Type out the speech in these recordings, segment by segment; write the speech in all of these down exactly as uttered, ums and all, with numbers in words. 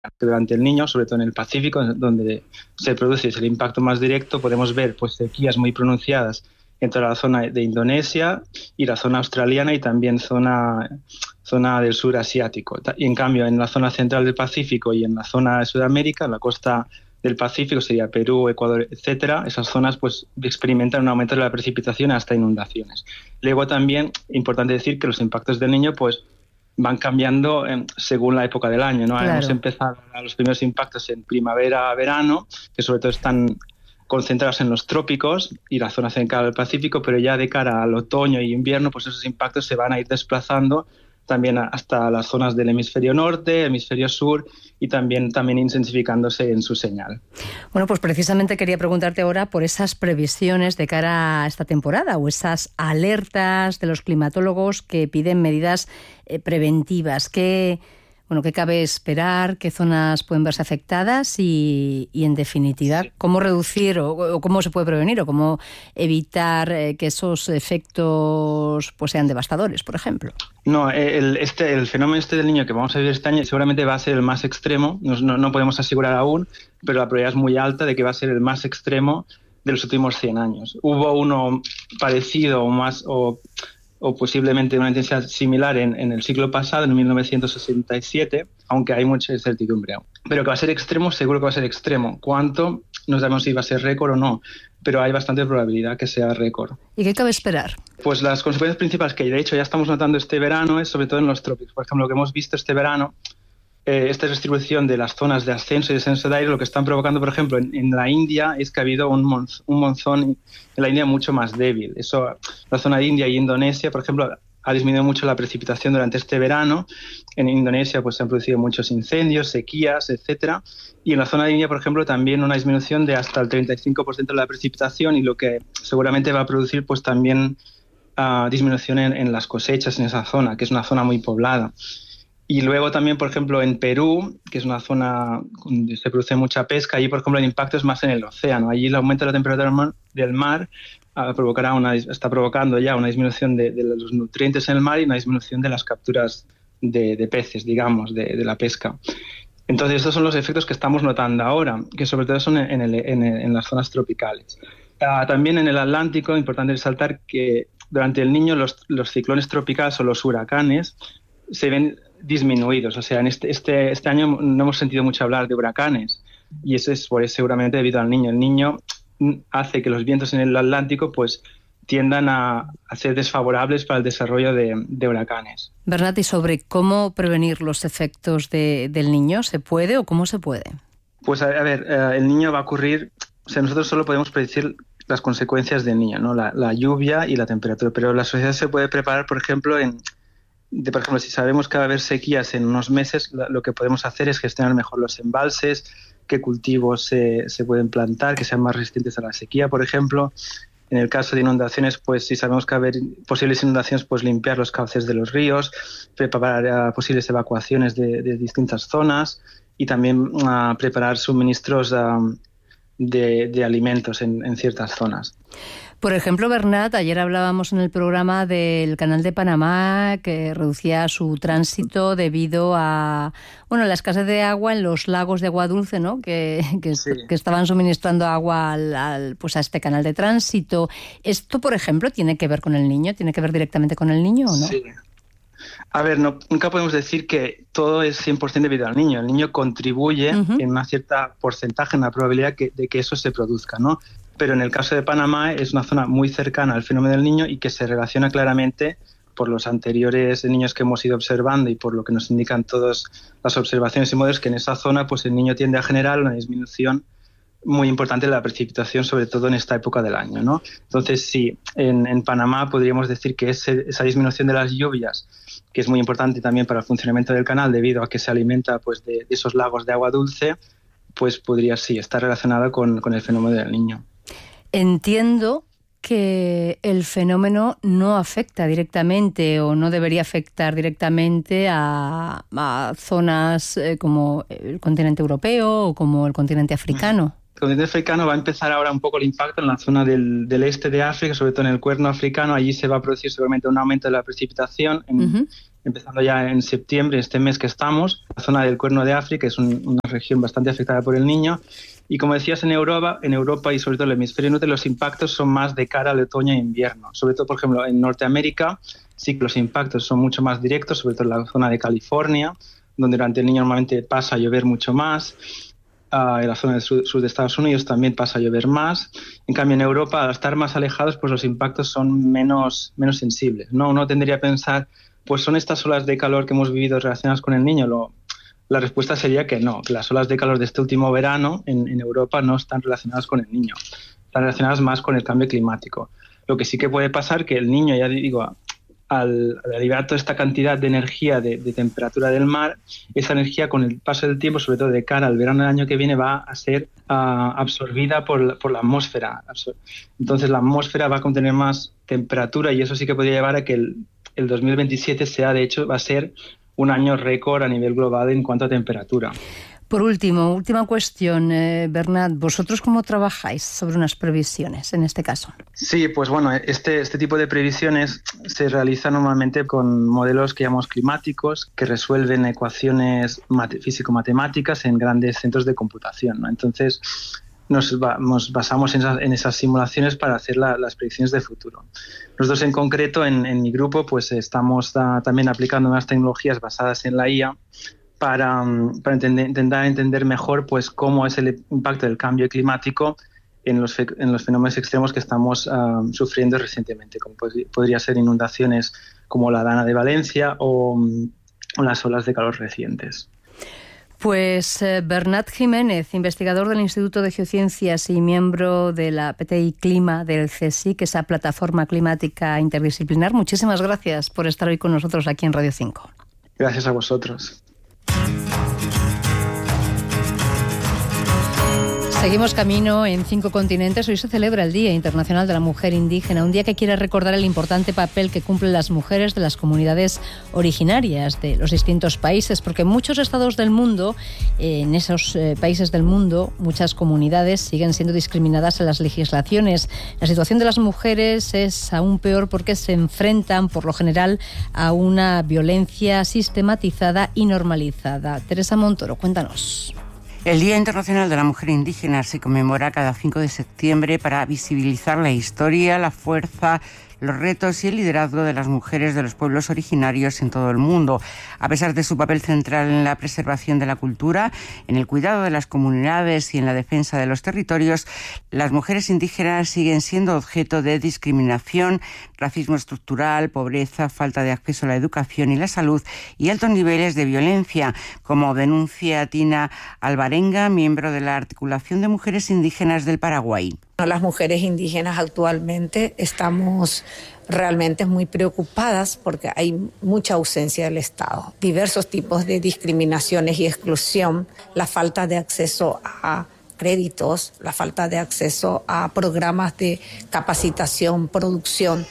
Durante el Niño, sobre todo en el Pacífico, donde se produce el impacto más directo, podemos ver pues sequías muy pronunciadas en toda la zona de Indonesia y la zona australiana y también zona, zona del sur asiático. Y en cambio, en la zona central del Pacífico y en la zona de Sudamérica, en la costa del Pacífico, sería Perú, Ecuador, etcétera, esas zonas pues experimentan un aumento de la precipitación hasta inundaciones. Luego también, importante decir que los impactos del Niño pues van cambiando eh, según la época del año, ¿no? Claro. Hemos empezado a los primeros impactos en primavera, verano, que sobre todo están concentrados en los trópicos y la zona central del Pacífico, pero ya de cara al otoño y invierno, pues esos impactos se van a ir desplazando también hasta las zonas del hemisferio norte, hemisferio sur y también, también intensificándose en su señal. Bueno, pues precisamente quería preguntarte ahora por esas previsiones de cara a esta temporada o esas alertas de los climatólogos que piden medidas eh, preventivas. ¿Qué, bueno, ¿Qué cabe esperar? ¿Qué zonas pueden verse afectadas? Y, y en definitiva, Sí. ¿cómo reducir o, o cómo se puede prevenir o cómo evitar eh, que esos efectos pues, sean devastadores, por ejemplo? No, el, este, el fenómeno este del Niño que vamos a vivir este año seguramente va a ser el más extremo, no, no, no podemos asegurar aún, pero la probabilidad es muy alta de que va a ser el más extremo de los últimos cien años. Hubo uno parecido o más o, o posiblemente una intensidad similar en, en el siglo pasado, en mil novecientos sesenta y siete, aunque hay mucha incertidumbre aún. Pero que va a ser extremo, seguro que va a ser extremo. ¿Cuánto? No sabemos si va a ser récord o no, pero hay bastante probabilidad que sea récord. ¿Y qué cabe esperar? Pues las consecuencias principales que de hecho ya estamos notando este verano es sobre todo en los trópicos. Por ejemplo, lo que hemos visto este verano, eh, esta distribución de las zonas de ascenso y descenso de aire, lo que están provocando, por ejemplo, en, en la India es que ha habido un, monz, un monzón en la India mucho más débil. Eso, la zona de India y Indonesia, por ejemplo, ha disminuido mucho la precipitación durante este verano. En Indonesia pues se han producido muchos incendios, sequías, etcétera. Y en la zona de India, por ejemplo, también una disminución de hasta el treinta y cinco por ciento de la precipitación y lo que seguramente va a producir pues también uh, disminución en, en las cosechas en esa zona, que es una zona muy poblada. Y luego también, por ejemplo, en Perú, que es una zona donde se produce mucha pesca, allí, por ejemplo, el impacto es más en el océano. Allí el aumento de la temperatura del mar, del mar uh, provocará una, está provocando ya una disminución de, de los nutrientes en el mar y una disminución de las capturas de, de peces, digamos, de, de la pesca. Entonces, estos son los efectos que estamos notando ahora, que sobre todo son en, el, en, el, en las zonas tropicales. Uh, también en el Atlántico, importante resaltar que durante el Niño los, los ciclones tropicales o los huracanes se ven disminuidos. O sea, en este, este, este año no hemos sentido mucho hablar de huracanes y eso es pues, seguramente debido al Niño. El Niño hace que los vientos en el Atlántico pues tiendan a, a ser desfavorables para el desarrollo de, de huracanes. Bernat, ¿y sobre cómo prevenir los efectos de, del Niño? ¿Se puede o cómo se puede? Pues a, a ver, eh, el Niño va a ocurrir, o sea, nosotros solo podemos predecir las consecuencias del Niño, ¿no? La, la lluvia y la temperatura, pero la sociedad se puede preparar, por ejemplo, en De, por ejemplo, si sabemos que va a haber sequías en unos meses, lo que podemos hacer es gestionar mejor los embalses, qué cultivos se, se pueden plantar, que sean más resistentes a la sequía, por ejemplo. En el caso de inundaciones, pues si sabemos que va a haber posibles inundaciones, pues limpiar los cauces de los ríos, preparar uh, posibles evacuaciones de, de distintas zonas y también uh, preparar suministros uh, de, de alimentos en, en ciertas zonas. Por ejemplo, Bernat, ayer hablábamos en el programa del Canal de Panamá que reducía su tránsito debido a bueno, la escasez de agua en los lagos de agua dulce, ¿no? Que, que, sí. que estaban suministrando agua al, al, pues a este canal de tránsito. ¿Esto, por ejemplo, tiene que ver con el Niño? ¿Tiene que ver directamente con el Niño o no? Sí. A ver, no, nunca podemos decir que todo es cien por ciento debido al Niño. El Niño contribuye uh-huh. en una cierta porcentaje, en la probabilidad que, de que eso se produzca, ¿no? Pero en el caso de Panamá es una zona muy cercana al fenómeno del Niño y que se relaciona claramente por los anteriores niños que hemos ido observando y por lo que nos indican todas las observaciones y modelos, que en esa zona pues el Niño tiende a generar una disminución muy importante de la precipitación, sobre todo en esta época del año, ¿no? Entonces, sí, en, en Panamá podríamos decir que ese, esa disminución de las lluvias, que es muy importante también para el funcionamiento del canal debido a que se alimenta pues, de, de esos lagos de agua dulce, pues podría sí estar relacionada con, con el fenómeno del Niño. Entiendo que el fenómeno no afecta directamente o no debería afectar directamente a, a zonas eh, como el continente europeo o como el continente africano. continente africano va a empezar ahora un poco el impacto en la zona del, del este de África, sobre todo en el Cuerno africano. Allí se va a producir seguramente un aumento de la precipitación, en, uh-huh. empezando ya en septiembre, este mes que estamos. La zona del Cuerno de África es un, una región bastante afectada por el Niño. Y como decías, en Europa, en Europa y sobre todo en el hemisferio norte, los impactos son más de cara al otoño e invierno. Sobre todo, por ejemplo, en Norteamérica sí que los impactos son mucho más directos, sobre todo en la zona de California, donde durante el Niño normalmente pasa a llover mucho más. Uh, en la zona del sur, sur de Estados Unidos también pasa a llover más. En cambio, en Europa, al estar más alejados, pues los impactos son menos, menos sensibles, ¿no? Uno tendría que pensar, pues son estas olas de calor que hemos vivido relacionadas con el Niño. Lo, la respuesta sería que no, que las olas de calor de este último verano en, en Europa no están relacionadas con el Niño, están relacionadas más con el cambio climático. Lo que sí que puede pasar que el Niño, ya digo, al, al liberar toda esta cantidad de energía de, de temperatura del mar, esa energía con el paso del tiempo, sobre todo de cara al verano del año que viene, va a ser uh, absorbida por la, por la atmósfera. Entonces la atmósfera va a contener más temperatura y eso sí que podría llevar a que el, el dos mil veintisiete sea, de hecho, va a ser un año récord a nivel global en cuanto a temperatura. Por último, última cuestión, eh, Bernat, ¿vosotros cómo trabajáis sobre unas previsiones en este caso? Sí, pues bueno, este, este tipo de previsiones se realizan normalmente con modelos que llamamos climáticos, que resuelven ecuaciones mate- físico-matemáticas en grandes centros de computación, ¿no? Entonces, nos, va, nos basamos en esas, en esas simulaciones para hacer la, las predicciones de futuro. Nosotros en concreto, en, en mi grupo, pues estamos uh, también aplicando unas tecnologías basadas en la I A para, para entender, intentar entender mejor pues, cómo es el impacto del cambio climático en los, en los fenómenos extremos que estamos uh, sufriendo recientemente, como pod- podría ser inundaciones como la Dana de Valencia o, o las olas de calor recientes. Pues eh, Bernat Jiménez, investigador del Instituto de Geociencias y miembro de la P T I Clima del CSIC, esa plataforma climática interdisciplinar, muchísimas gracias por estar hoy con nosotros aquí en Radio cinco. Gracias a vosotros. Seguimos camino en cinco continentes. Hoy se celebra el Día Internacional de la Mujer Indígena, un día que quiere recordar el importante papel que cumplen las mujeres de las comunidades originarias de los distintos países, porque en muchos estados del mundo, en esos eh, países del mundo, muchas comunidades siguen siendo discriminadas en las legislaciones. La situación de las mujeres es aún peor porque se enfrentan, por lo general, a una violencia sistematizada y normalizada. Teresa Montoro, cuéntanos. El Día Internacional de la Mujer Indígena se conmemora cada cinco de septiembre para visibilizar la historia, la fuerza, los retos y el liderazgo de las mujeres de los pueblos originarios en todo el mundo. A pesar de su papel central en la preservación de la cultura, en el cuidado de las comunidades y en la defensa de los territorios, las mujeres indígenas siguen siendo objeto de discriminación, racismo estructural, pobreza, falta de acceso a la educación y la salud y altos niveles de violencia, como denuncia Tina Alvarenga, miembro de la Articulación de Mujeres Indígenas del Paraguay. Las mujeres indígenas actualmente estamos realmente muy preocupadas porque hay mucha ausencia del Estado, diversos tipos de discriminaciones y exclusión, la falta de acceso a créditos, la falta de acceso a programas de capacitación, producción,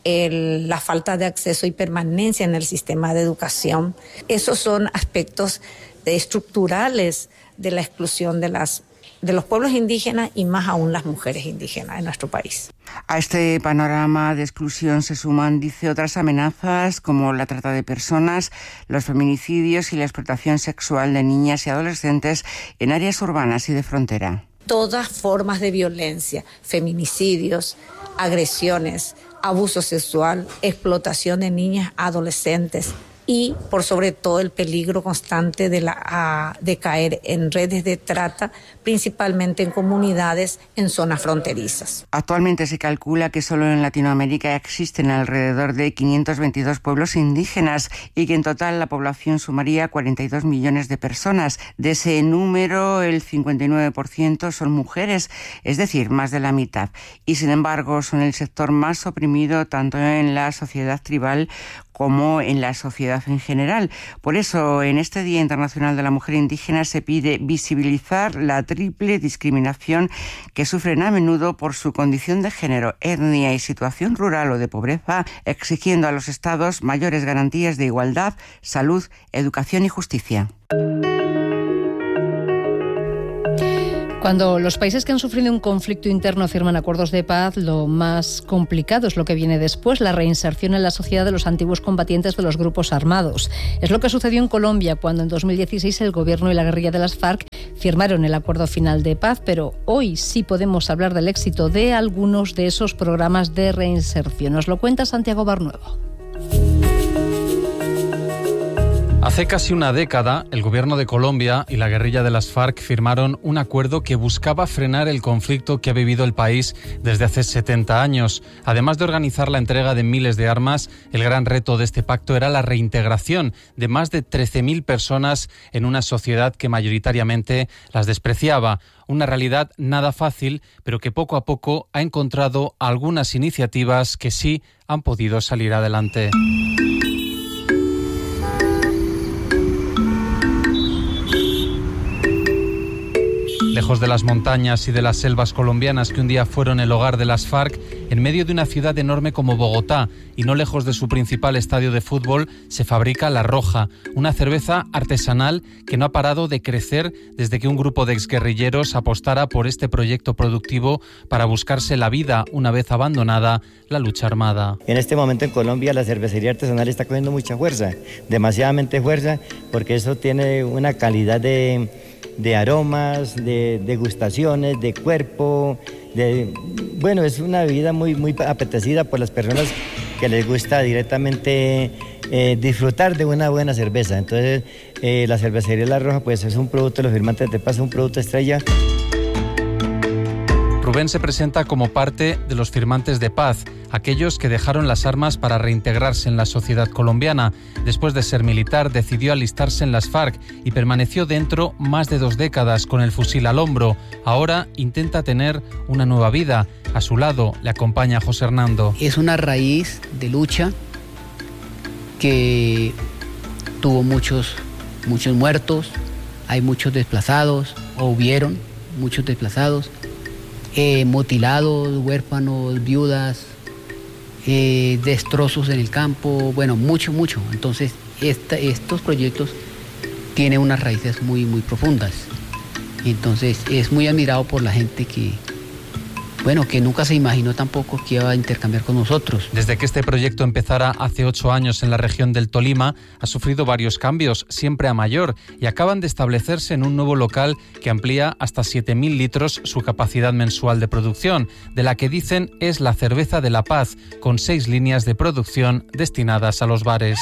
el, la falta de acceso y permanencia en el sistema de educación. Esos son aspectos de estructurales de la exclusión de las de los pueblos indígenas y más aún las mujeres indígenas en nuestro país. A este panorama de exclusión se suman, dice, otras amenazas como la trata de personas, los feminicidios y la explotación sexual de niñas y adolescentes en áreas urbanas y de frontera. Todas formas de violencia, feminicidios, agresiones, abuso sexual, explotación de niñas, adolescentes, y por sobre todo el peligro constante de, la, de caer en redes de trata, principalmente en comunidades en zonas fronterizas. Actualmente se calcula que solo en Latinoamérica existen alrededor de quinientos veintidós pueblos indígenas y que en total la población sumaría cuarenta y dos millones de personas. De ese número, el cincuenta y nueve por ciento son mujeres, es decir, más de la mitad. Y sin embargo, son el sector más oprimido tanto en la sociedad tribal como en la sociedad en general. Por eso, en este Día Internacional de la Mujer Indígena se pide visibilizar la triple discriminación que sufren a menudo por su condición de género, etnia y situación rural o de pobreza, exigiendo a los Estados mayores garantías de igualdad, salud, educación y justicia. Cuando los países que han sufrido un conflicto interno firman acuerdos de paz, lo más complicado es lo que viene después, la reinserción en la sociedad de los antiguos combatientes de los grupos armados. Es lo que sucedió en Colombia cuando en dos mil dieciséis el gobierno y la guerrilla de las FARC firmaron el acuerdo final de paz, pero hoy sí podemos hablar del éxito de algunos de esos programas de reinserción. Nos lo cuenta Santiago Barnuevo. Hace casi una década, el gobierno de Colombia y la guerrilla de las FARC firmaron un acuerdo que buscaba frenar el conflicto que ha vivido el país desde hace setenta años. Además de organizar la entrega de miles de armas, el gran reto de este pacto era la reintegración de más de trece mil personas en una sociedad que mayoritariamente las despreciaba. Una realidad nada fácil, pero que poco a poco ha encontrado algunas iniciativas que sí han podido salir adelante. Lejos de las montañas y de las selvas colombianas que un día fueron el hogar de las FARC, en medio de una ciudad enorme como Bogotá y no lejos de su principal estadio de fútbol, se fabrica La Roja, una cerveza artesanal que no ha parado de crecer desde que un grupo de exguerrilleros apostara por este proyecto productivo para buscarse la vida una vez abandonada la lucha armada. En este momento en Colombia la cervecería artesanal está cogiendo mucha fuerza, demasiadamente fuerza, porque eso tiene una calidad de... de aromas, de degustaciones, de cuerpo, de bueno, es una bebida muy, muy apetecida por las personas que les gusta directamente eh, disfrutar de una buena cerveza. Entonces, eh, la cervecería La Roja pues es un producto de los firmantes de paz, un producto estrella. Rubén se presenta como parte de los firmantes de paz, aquellos que dejaron las armas para reintegrarse en la sociedad colombiana. Después de ser militar, decidió alistarse en las FARC y permaneció dentro más de dos décadas con el fusil al hombro. Ahora intenta tener una nueva vida. A su lado le acompaña José Hernando. Es una raíz de lucha que tuvo muchos, muchos muertos, hay muchos desplazados, o hubieron muchos desplazados. Eh, mutilados, huérfanos, viudas, eh, destrozos en el campo, bueno, mucho, mucho. Entonces, esta, estos proyectos tienen unas raíces muy, muy profundas. Entonces, es muy admirado por la gente que, bueno, que nunca se imaginó tampoco que iba a intercambiar con nosotros. Desde que este proyecto empezara hace ocho años en la región del Tolima, ha sufrido varios cambios, siempre a mayor, y acaban de establecerse en un nuevo local que amplía hasta siete mil litros su capacidad mensual de producción, de la que dicen es la cerveza de la paz, con seis líneas de producción destinadas a los bares.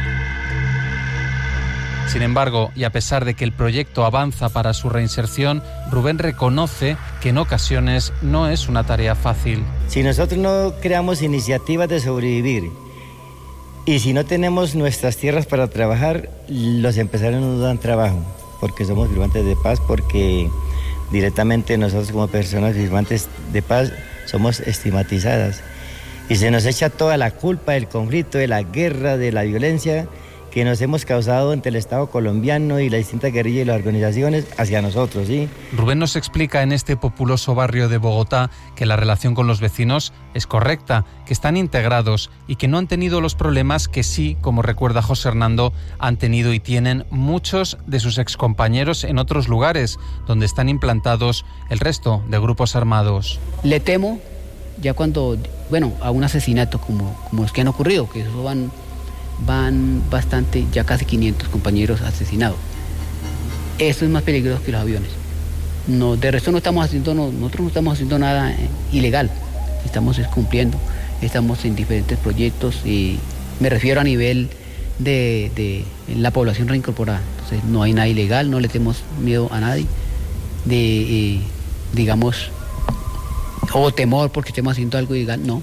Sin embargo, y a pesar de que el proyecto avanza para su reinserción, Rubén reconoce que en ocasiones no es una tarea fácil. Si nosotros no creamos iniciativas de sobrevivir y si no tenemos nuestras tierras para trabajar, los empresarios no nos dan trabajo, porque somos firmantes de paz, porque directamente nosotros como personas firmantes de paz somos estigmatizadas. Y se nos echa toda la culpa del conflicto, de la guerra, de la violencia que nos hemos causado entre el Estado colombiano y las distintas guerrillas y las organizaciones hacia nosotros, ¿sí? Rubén nos explica en este populoso barrio de Bogotá que la relación con los vecinos es correcta, que están integrados y que no han tenido los problemas que sí, como recuerda José Hernando, han tenido y tienen muchos de sus excompañeros en otros lugares donde están implantados el resto de grupos armados. Le temo, ya cuando, bueno, a un asesinato como, como los que han ocurrido, que eso van... van bastante, ya casi quinientos compañeros asesinados. Esto es más peligroso que los aviones. No, de resto no estamos haciendo, no, nosotros no estamos haciendo nada eh, ilegal, estamos cumpliendo, estamos en diferentes proyectos y me refiero a nivel de, de la población reincorporada. Entonces no hay nada ilegal, no le tenemos miedo a nadie, de, eh, digamos, o temor porque estemos haciendo algo ilegal, no.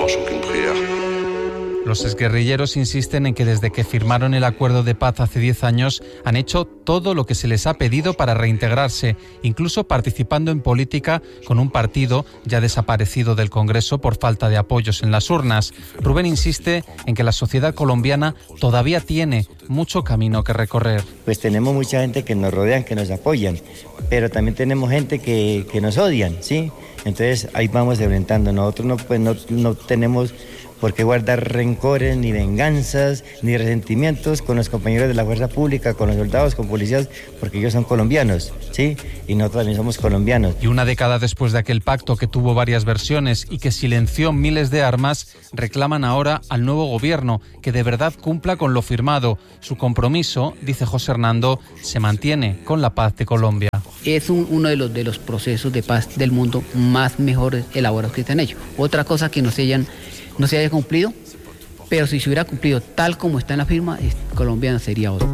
Los exguerrilleros insisten en que desde que firmaron el acuerdo de paz hace diez años han hecho todo lo que se les ha pedido para reintegrarse, incluso participando en política con un partido ya desaparecido del Congreso por falta de apoyos en las urnas. Rubén insiste en que la sociedad colombiana todavía tiene mucho camino que recorrer. Pues tenemos mucha gente que nos rodean, que nos apoyan, pero también tenemos gente que, que nos odian, ¿sí? Entonces ahí vamos enfrentando. Nosotros no, pues, no, no tenemos ¿Por qué guardar rencores, ni venganzas, ni resentimientos con los compañeros de la fuerza pública, con los soldados, con policías? Porque ellos son colombianos, ¿sí? Y nosotros también somos colombianos. Y una década después de aquel pacto que tuvo varias versiones y que silenció miles de armas, reclaman ahora al nuevo gobierno que de verdad cumpla con lo firmado. Su compromiso, dice José Hernando, se mantiene con la paz de Colombia. Es un, uno de los, de los procesos de paz del mundo más mejores elaborados que se han hecho. Otra cosa que no se, hayan, no se haya cumplido, pero si se hubiera cumplido tal como está en la firma, Colombia sería otra.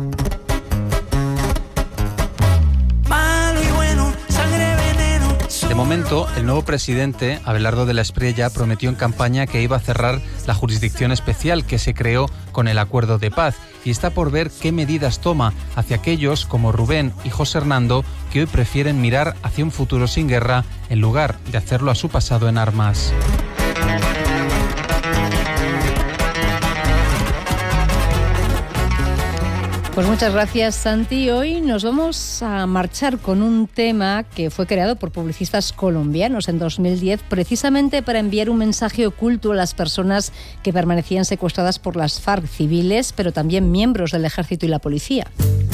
De momento, el nuevo presidente, Abelardo de la Espriella, prometió en campaña que iba a cerrar la jurisdicción especial que se creó con el acuerdo de paz y está por ver qué medidas toma hacia aquellos como Rubén y José Hernando que hoy prefieren mirar hacia un futuro sin guerra en lugar de hacerlo a su pasado en armas. Pues muchas gracias, Santi. Hoy nos vamos a marchar con un tema que fue creado por publicistas colombianos en dos mil diez, precisamente para enviar un mensaje oculto a las personas que permanecían secuestradas por las FARC, civiles, pero también miembros del ejército y la policía.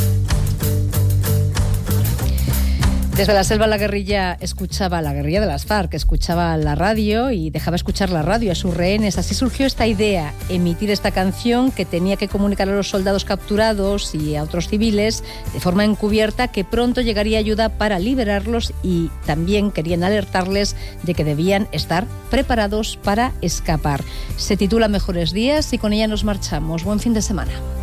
Desde la selva la guerrilla escuchaba, la guerrilla de las FARC, escuchaba la radio y dejaba escuchar la radio a sus rehenes. Así surgió esta idea, emitir esta canción que tenía que comunicar a los soldados capturados y a otros civiles de forma encubierta que pronto llegaría ayuda para liberarlos y también querían alertarles de que debían estar preparados para escapar. Se titula Mejores Días y con ella nos marchamos. Buen fin de semana.